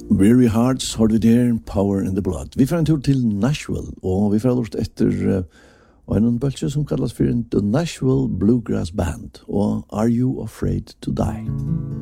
Very Hearts har vi der, Power in the Blood. Vi får en tur til Nashville, og vi får lort etter en bølse som kallas for The Nashville Bluegrass Band, og Are You Afraid to Die?